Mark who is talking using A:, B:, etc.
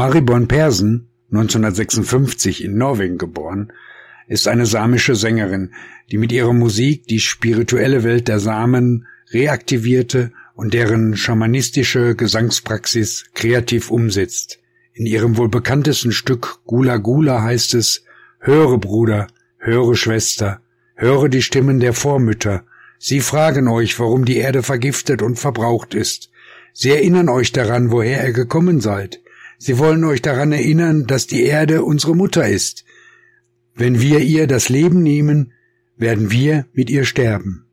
A: Mari Born Persen, 1956 in Norwegen geboren, ist eine samische Sängerin, die mit ihrer Musik die spirituelle Welt der Samen reaktivierte und deren schamanistische Gesangspraxis kreativ umsetzt. In ihrem wohl bekanntesten Stück Gula Gula heißt es: Höre, Bruder, höre, Schwester, höre die Stimmen der Vormütter. Sie fragen euch, warum die Erde vergiftet und verbraucht ist. Sie erinnern euch daran, woher ihr gekommen seid. Sie wollen euch daran erinnern, dass die Erde unsere Mutter ist. Wenn wir ihr das Leben nehmen, werden wir mit ihr sterben.